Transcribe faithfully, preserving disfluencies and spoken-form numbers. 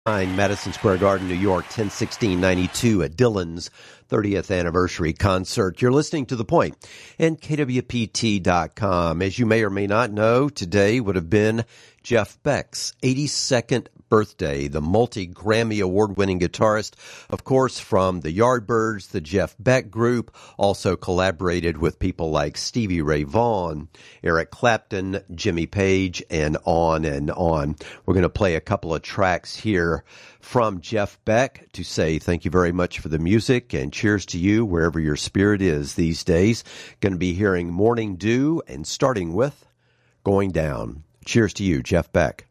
Madison Square Garden, New York, ten sixteen ninety-two at Dylan's thirtieth anniversary concert. You're listening to The Point and K W P T dot com. As you may or may not know, today would have been Jeff Beck's eighty-second birthday, the multi-Grammy award-winning guitarist, of course, from the Yardbirds, the Jeff Beck Group, also collaborated with people like Stevie Ray Vaughan, Eric Clapton, Jimmy Page, and on and on. We're going to play a couple of tracks here from Jeff Beck to say thank you very much for the music and cheers to you wherever your spirit is these days. Going to be hearing Morning Dew and starting with Going Down. Cheers to you, Jeff Beck.